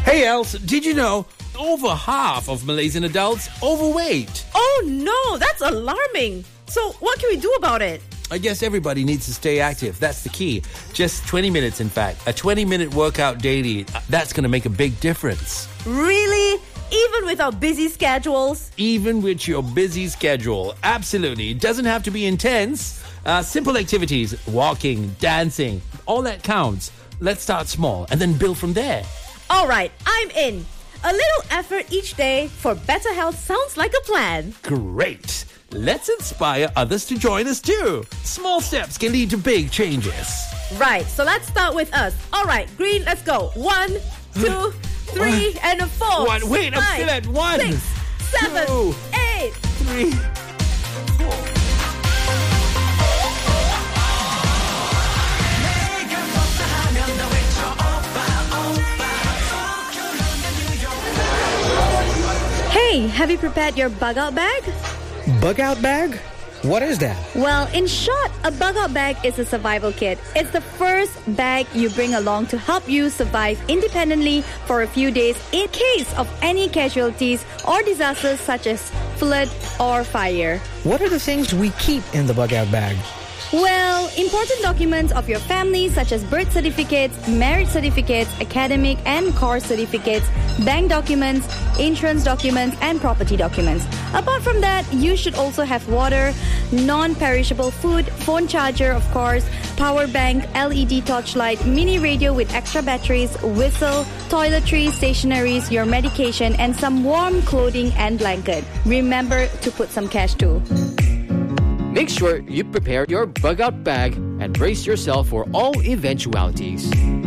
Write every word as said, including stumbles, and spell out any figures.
Hey, Els, did you know over half of Malaysian adults overweight? Oh no, that's alarming. So what can we do about it? I guess everybody needs to stay active. That's the key. Just twenty minutes, in fact. A twenty-minute workout daily. That's going to make a big difference. Really? Even with our busy schedules? Even with your busy schedule. Absolutely. It doesn't have to be intense. Uh, simple activities, walking, dancing, all that counts. Let's start small and then build from there. All right, I'm in. A little effort each day for better health sounds like a plan. Great. Let's inspire others to join us too. Small steps can lead to big changes. Right, so let's start with us. All right, Green, let's go. One, two, three, One. and a four. One. Wait, I'm five, still at one. Six, seven, Two. eight. Three, four. Hey, have you prepared your bug out bag? Bug out bag? What is that? Well, in short, a bug out bag is a survival kit. It's the first bag you bring along to help you survive independently for a few days in case of any casualties or disasters such as flood or fire. What are the things we keep in the bug out bag? Well, important documents of your family such as birth certificates, marriage certificates, academic and course certificates, bank documents, insurance documents, and property documents. Apart from that, you should also have water, non-perishable food, phone charger, of course, power bank, L E D torchlight, mini radio with extra batteries, whistle, toiletries, stationaries, your medication, and some warm clothing and blanket. Remember to put some cash too. Make sure you prepare your bug out bag and brace yourself for all eventualities.